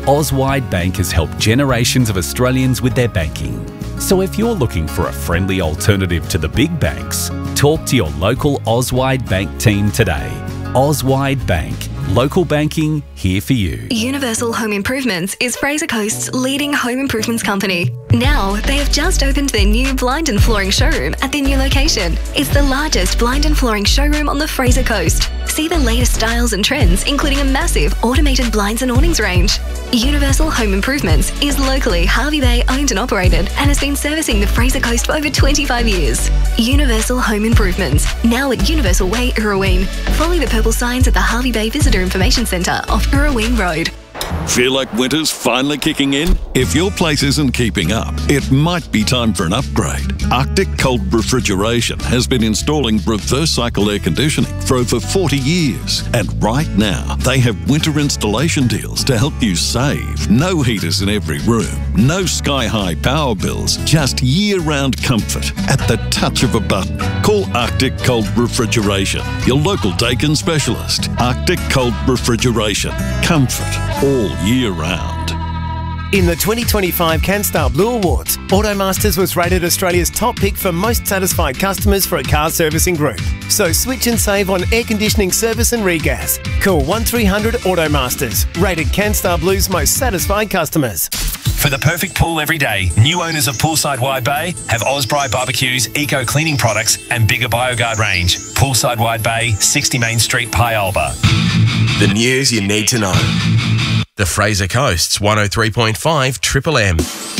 Auswide Bank has helped generations of Australians with their banking. So if you're looking for a friendly alternative to the big banks, talk to your local Auswide Bank team today. Auswide Bank. Local banking, here for you. Universal Home Improvements is Fraser Coast's leading home improvements company. Now, they have just opened their new blind and flooring showroom at their new location. It's the largest blind and flooring showroom on the Fraser Coast. See the latest styles and trends, including a massive automated blinds and awnings range. Universal Home Improvements is locally Hervey Bay owned and operated and has been servicing the Fraser Coast for over 25 years. Universal Home Improvements, now at Universal Way, Irraween. Follow the purple signs at the Hervey Bay Visitor Information Centre off Irraween Road. Feel like winter's finally kicking in? If your place isn't keeping up, it might be time for an upgrade. Arctic Cold Refrigeration has been installing reverse cycle air conditioning for over 40 years. And right now, they have winter installation deals to help you save. No heaters in every room, no sky-high power bills, just year-round comfort at the touch of a button. Call Arctic Cold Refrigeration, your local Dakin specialist. Arctic Cold Refrigeration. Comfort all year round. In the 2025 CanStar Blue Awards, Automasters was rated Australia's top pick for most satisfied customers for a car servicing group. So switch and save on air conditioning service and regas. Call 1300 Automasters, rated CanStar Blue's most satisfied customers. For the perfect pool every day, new owners of Poolside Wide Bay have Osprey Barbecues, Eco Cleaning Products and Bigger BioGuard range. Poolside Wide Bay, 60 Main Street, Pyalba. The news you need to know. The Fraser Coast's 103.5 Triple M.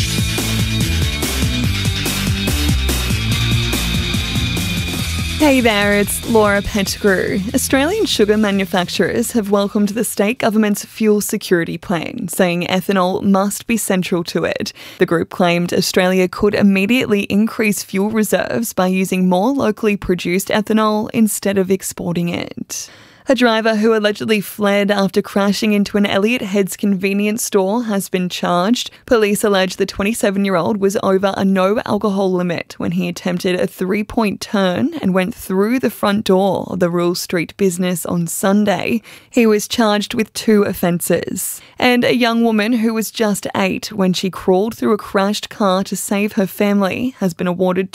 Hey there, it's Laura Pettigrew. Australian sugar manufacturers have welcomed the state government's fuel security plan, saying ethanol must be central to it. The group claimed Australia could immediately increase fuel reserves by using more locally produced ethanol instead of exporting it. A driver who allegedly fled after crashing into an Elliott Heads convenience store has been charged. Police allege the 27-year-old was over a no-alcohol limit when he attempted a three-point turn and went through the front door of the Rule Street business on Sunday. He was charged with 2 offences. And a young woman who was just 8 when she crawled through a crashed car to save her family has been awarded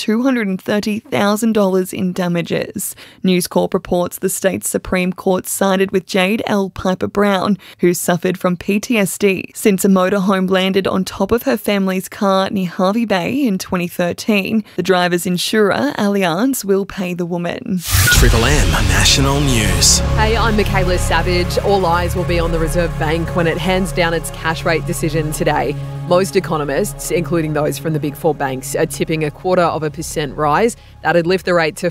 $230,000 in damages. News Corp reports the state's Supreme Court sided with Jade L. Piper Brown, who suffered from PTSD since a motorhome landed on top of her family's car near Hervey Bay in 2013. The driver's insurer, Allianz, will pay the woman. Triple M National News. Hey, I'm Michaela Savage. All eyes will be on the Reserve Bank when it hands down its cash rate decision today. Most economists, including those from the Big Four banks, are tipping 0.25% rise. That'd lift the rate to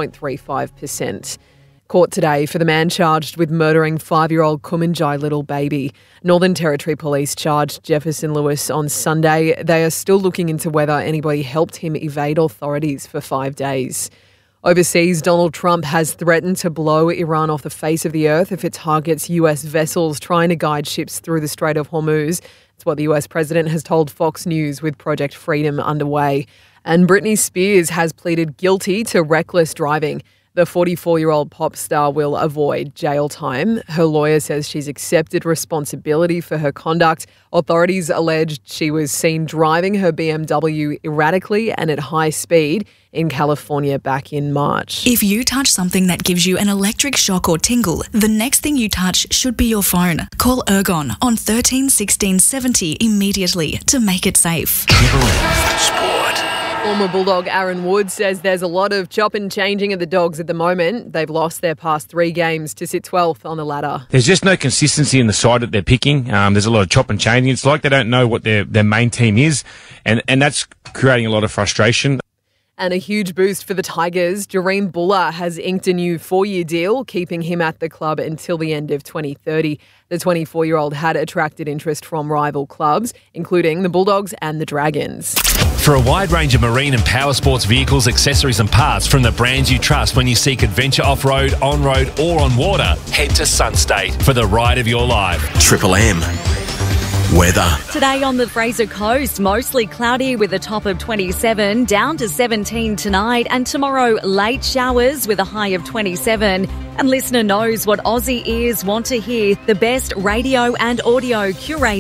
4.35%. Court today for the man charged with murdering 5-year-old Kumanjai little baby. Northern Territory Police charged Jefferson Lewis on Sunday. They are still looking into whether anybody helped him evade authorities for 5 days. Overseas, Donald Trump has threatened to blow Iran off the face of the earth if it targets US vessels trying to guide ships through the Strait of Hormuz. That's what the US president has told Fox News with Project Freedom underway. And Britney Spears has pleaded guilty to reckless driving. The 44-year-old pop star will avoid jail time. Her lawyer says she's accepted responsibility for her conduct. Authorities alleged she was seen driving her BMW erratically and at high speed in California back in March. If you touch something that gives you an electric shock or tingle, the next thing you touch should be your phone. Call Ergon on 13 16 70 immediately to make it safe. Triple M Sport. Former Bulldog Aaron Wood says there's a lot of chop and changing of the Dogs at the moment. They've lost their past 3 games to sit 12th on the ladder. There's just no consistency in the side that they're picking. There's a lot of chop and changing. It's like they don't know what their main team is, and that's creating a lot of frustration. And a huge boost for the Tigers. Jareem Buller has inked a new 4-year deal, keeping him at the club until the end of 2030. The 24-year-old had attracted interest from rival clubs, including the Bulldogs and the Dragons. For a wide range of marine and power sports vehicles, accessories and parts from the brands you trust when you seek adventure off-road, on-road or on water, head to Sunstate for the ride of your life. Triple M weather. Today on the Fraser Coast, mostly cloudy with a top of 27, down to 17 tonight, and tomorrow late showers with a high of 27. And listener knows what Aussie ears want to hear, the best radio and audio curated